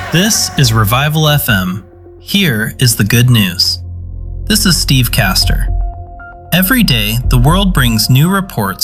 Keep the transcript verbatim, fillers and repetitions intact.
This is Revival F M. Here is the good news. This is Steve Castor. Every day, the world brings new reports